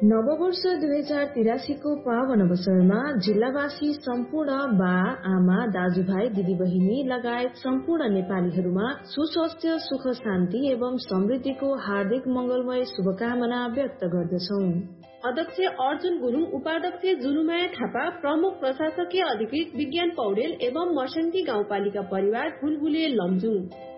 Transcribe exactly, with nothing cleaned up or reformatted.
नववर्ष दुई हजार तिरासीको पावन अवसरमा जिल्लावासी सम्पूर्ण बा आमा दाजुभाइ दिदीबहिनी लगायत सम्पूर्ण नेपालीहरूमा सुस्वास्थ्य सुख शान्ति एवं समृद्धिको हार्दिक मंगलमय शुभकामना व्यक्त गर्दछौं। अध्यक्ष अर्जुन गुरुङ, उपाध्यक्ष जुनुमाया थापा, प्रमुख प्रशासकीय अधिकृत विज्ञान पौडेल एवं मर्सन्ती गाउँपालिका परिवार फुलबुले लमजुङ।